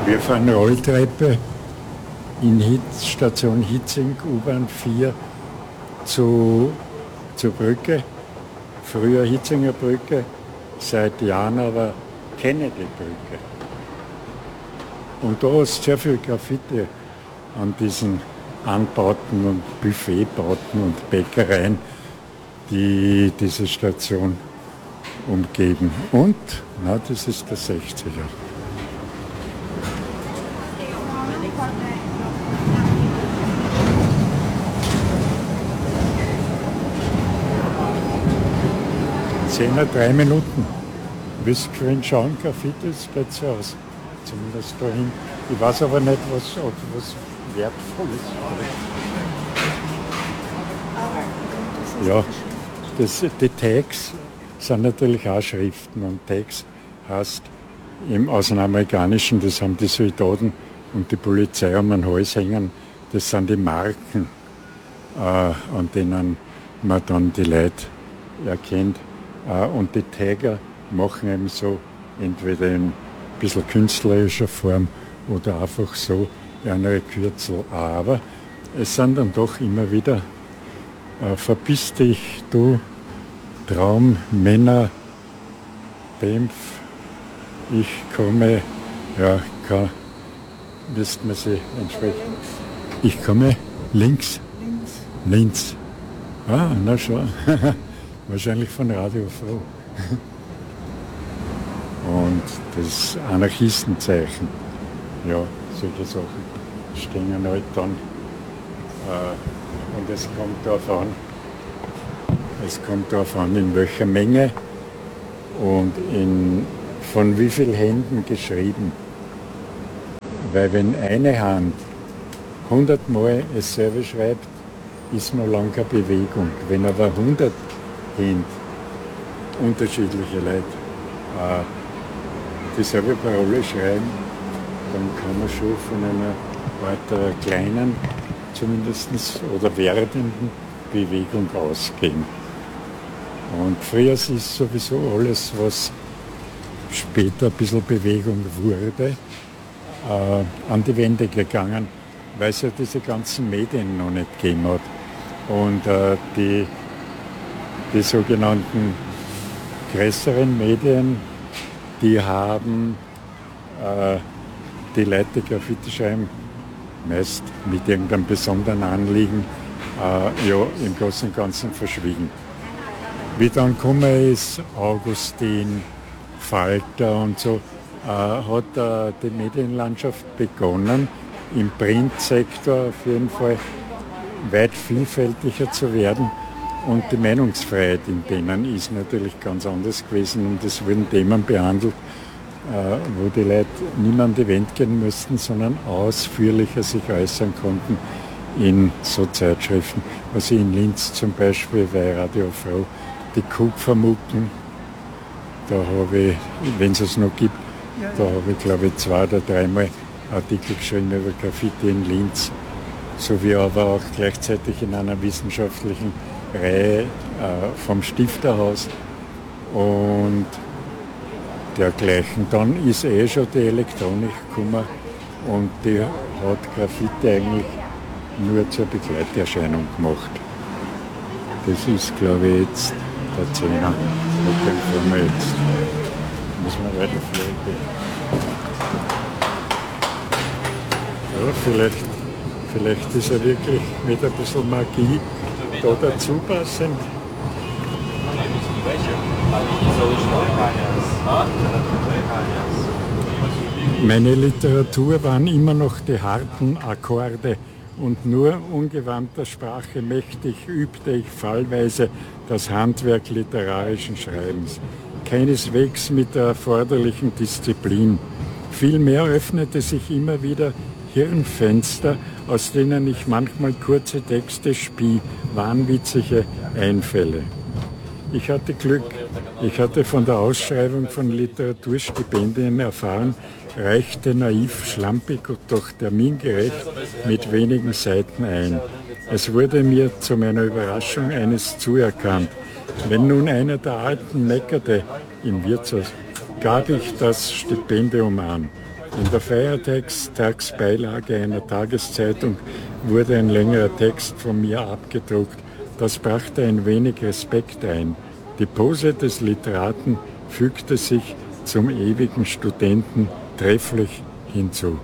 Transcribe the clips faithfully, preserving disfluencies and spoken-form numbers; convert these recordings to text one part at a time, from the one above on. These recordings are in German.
Wir fahren Rolltreppe in Hitz, Station Hitzing, U-Bahn vier zu, zur Brücke. Früher Hitzinger Brücke, seit Jahren aber Kennedy-Brücke. Und da ist sehr viel Graffiti an diesen Anbauten und Buffetbauten und Bäckereien, die diese Station umgeben. Und, na, das ist der sechziger. zehn Uhr, drei Minuten. Willst du vorhin schauen, Graffitis geht so aus. Zumindest dahin. Ich weiß aber nicht, was, ob was wertvoll ist. Ja, das, die Tags sind natürlich auch Schriften. Und Tags heißt im, aus dem Amerikanischen, das haben die Soldaten und die Polizei um den Hals hängen, das sind die Marken, äh, an denen man dann die Leute erkennt. Äh, und die Tagger machen eben so, entweder in ein bisschen künstlerischer Form oder einfach so eine Kürzel. Aber es sind dann doch immer wieder äh, verpiss dich, du Traum, Männer, Benf, ich komme, ja, kann, müsste man sie entsprechen. Ich komme links, links. Linz. Ah, na schon. Wahrscheinlich von Radio Froh. Und das Anarchistenzeichen, ja, solche Sachen stehen halt dann. Äh, und es kommt darauf an, es kommt darauf an, in welcher Menge und in, von wie vielen Händen geschrieben. Weil wenn eine Hand hundertmal dasselbe schreibt, ist noch lange keine Bewegung. Wenn aber hundert Hände, unterschiedliche Leute, äh, dieselbe Parole schreiben, dann kann man schon von einer Art äh, kleinen, zumindest oder werdenden Bewegung ausgehen. Und früher ist sowieso alles, was später ein bisschen Bewegung wurde, äh, an die Wände gegangen, weil es ja diese ganzen Medien noch nicht gegeben hat. Und äh, die, die sogenannten größeren Medien, die haben äh, die Leute, die Graffiti schreiben, meist mit irgendeinem besonderen Anliegen, äh, ja, im Großen und Ganzen verschwiegen. Wie dann gekommen ist, Augustin, Falter und so, äh, hat äh, die Medienlandschaft begonnen, im Printsektor auf jeden Fall weit vielfältiger zu werden. Und die Meinungsfreiheit in denen ist natürlich ganz anders gewesen und es wurden Themen behandelt, äh, wo die Leute nicht mehr an die Wand gehen mussten, sondern ausführlicher sich äußern konnten in so Zeitschriften. Also in Linz zum Beispiel bei Radio Froh, die Kupfermucken, da habe ich, wenn es es noch gibt, da habe ich glaube ich zwei oder dreimal Artikel geschrieben über Graffiti in Linz, sowie aber auch gleichzeitig in einer wissenschaftlichen Reihe äh, vom Stifterhaus und dergleichen. Dann ist eh schon die Elektronik gekommen und die hat Graffiti eigentlich nur zur Begleiterscheinung gemacht. Das ist, glaube ich, jetzt der Zehner. Mit dem fahren wir jetzt. Muss man weiter fliegen. Ja, vielleicht, vielleicht ist er wirklich mit ein bisschen Magie da dazu passend. Meine Literatur waren immer noch die harten Akkorde und nur ungewandter Sprache mächtig übte ich fallweise das Handwerk literarischen Schreibens. Keineswegs mit der erforderlichen Disziplin. Vielmehr öffnete sich immer wieder Hirnfenster, aus denen ich manchmal kurze Texte spie, wahnwitzige Einfälle. Ich hatte Glück. Ich hatte von der Ausschreibung von Literaturstipendien erfahren, reichte naiv, schlampig und doch termingerecht mit wenigen Seiten ein. Es wurde mir zu meiner Überraschung eines zuerkannt. Wenn nun einer der Alten meckerte im Wirtshaus, gab ich das Stipendium an. In der Feiertagsbeilage einer Tageszeitung wurde ein längerer Text von mir abgedruckt. Das brachte ein wenig Respekt ein. Die Pose des Literaten fügte sich zum ewigen Studenten trefflich hinzu.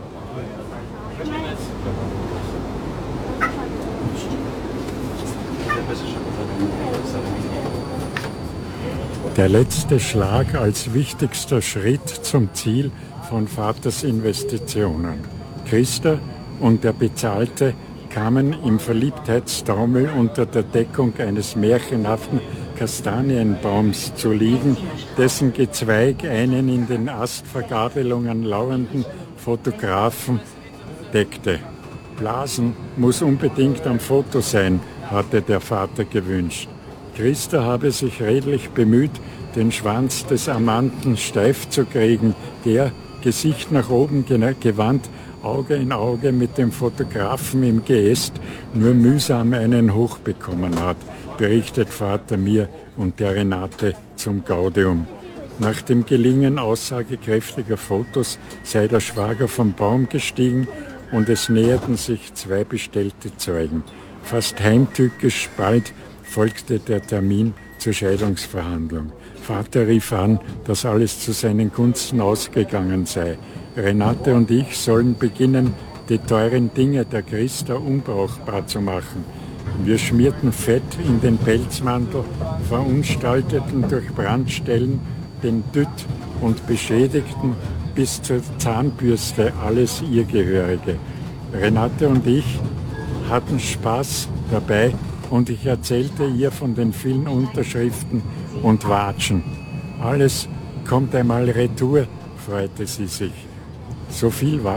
Der letzte Schlag als wichtigster Schritt zum Ziel von Vaters Investitionen. Christa und der Bezahlte kamen im Verliebtheitstaumel unter der Deckung eines märchenhaften Kastanienbaums zu liegen, dessen Gezweig einen in den Astvergabelungen lauernden Fotografen deckte. Blasen muss unbedingt am Foto sein, hatte der Vater gewünscht. Christa habe sich redlich bemüht, den Schwanz des Amanten steif zu kriegen, der, Gesicht nach oben gewandt, Auge in Auge mit dem Fotografen im Geäst, nur mühsam einen hochbekommen hat, berichtet Vater mir und der Renate zum Gaudium. Nach dem Gelingen aussagekräftiger Fotos sei der Schwager vom Baum gestiegen und es näherten sich zwei bestellte Zeugen. Fast heimtückisch bald folgte der Termin zur Scheidungsverhandlung. Vater rief an, dass alles zu seinen Gunsten ausgegangen sei. Renate und ich sollen beginnen, die teuren Dinge der Christa unbrauchbar zu machen. Wir schmierten Fett in den Pelzmantel, verunstalteten durch Brandstellen den Dütt und beschädigten bis zur Zahnbürste alles ihr Gehörige. Renate und ich hatten Spaß dabei und ich erzählte ihr von den vielen Unterschriften und Watschen. Alles kommt einmal retour, freute sie sich. So viel war